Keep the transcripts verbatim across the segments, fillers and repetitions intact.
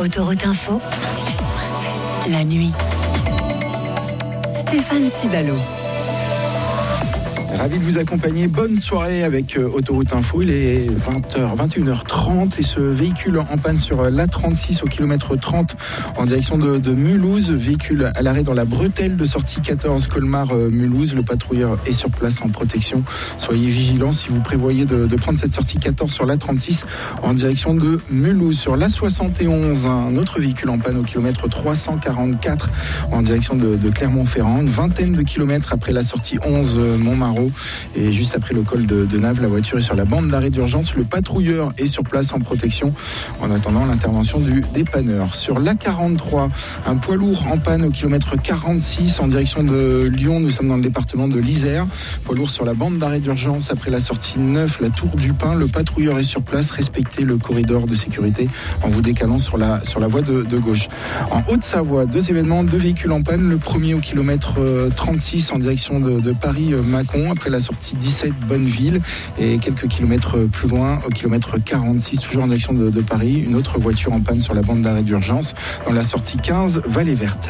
Autoroute Info, la nuit. Stéphane Cibalo. Ravi de vous accompagner. Bonne soirée avec Autoroute Info. Il est vingt heures, vingt et une heures trente et ce véhicule en panne sur l'A trente-six au kilomètre trente en direction de, de Mulhouse. Véhicule à l'arrêt dans la bretelle de sortie quatorze Colmar-Mulhouse. Le patrouilleur est sur place en protection. Soyez vigilants si vous prévoyez de, de prendre cette sortie quatorze sur l'A trente-six en direction de Mulhouse. Sur l'A soixante et onze, un autre véhicule en panne au kilomètre trois cent quarante-quatre en direction de, de Clermont-Ferrand. Une vingtaine de kilomètres après la sortie onze Montmarot. Et juste après le col de, de Naves, la voiture est sur la bande d'arrêt d'urgence. Le patrouilleur est sur place en protection en attendant l'intervention du dépanneur. Sur l'A quarante-trois, un poids lourd en panne au kilomètre quarante-six en direction de Lyon. Nous sommes dans le département de l'Isère. Poids lourd sur la bande d'arrêt d'urgence après la sortie neuf, la Tour du Pin. Le patrouilleur est sur place. Respectez le corridor de sécurité en vous décalant sur la, sur la voie de, de gauche. En Haute-Savoie, deux événements, deux véhicules en panne. Le premier au kilomètre trente-six en direction de, de Paris-Mâcon. Après la sortie dix-sept Bonneville et quelques kilomètres plus loin, au kilomètre quarante-six, toujours en direction de, de Paris, une autre voiture en panne sur la bande d'arrêt d'urgence dans la sortie quinze Vallée Verte.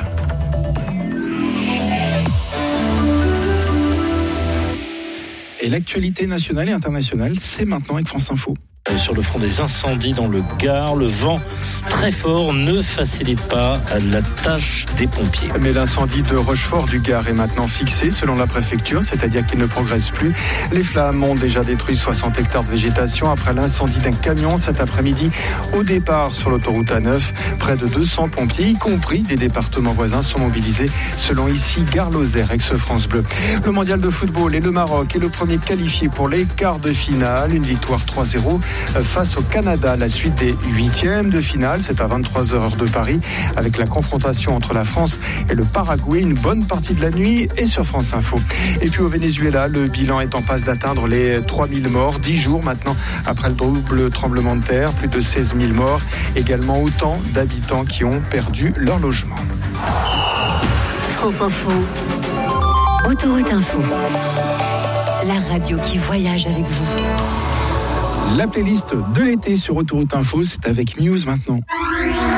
Et l'actualité nationale et internationale, c'est maintenant avec France Info. Sur le front des incendies dans le Gard, le vent très fort ne facilite pas la tâche des pompiers. Mais l'incendie de Rochefort du Gard est maintenant fixé selon la préfecture, c'est-à-dire qu'il ne progresse plus. Les flammes ont déjà détruit soixante hectares de végétation après l'incendie d'un camion cet après-midi au départ sur l'autoroute A neuf. Près de deux cents pompiers, y compris des départements voisins, sont mobilisés selon ici Gare-Lozère, ex-France Bleu. Le mondial de football et le Maroc est le premier qualifié pour les quarts de finale. Une victoire trois zéro face au Canada. La suite des huitièmes de finale, c'est à vingt-trois heures heure de Paris, avec la confrontation entre la France et le Paraguay. Une bonne partie de la nuit est sur France Info. Et puis au Venezuela, le bilan est en passe d'atteindre les trois mille morts, dix jours maintenant après le double tremblement de terre, plus de seize mille morts, également autant d'habitants qui ont perdu leur logement. France Info, Autoroute Info, la radio qui voyage avec vous. La playlist de l'été sur Autoroute Info, c'est avec Muse maintenant.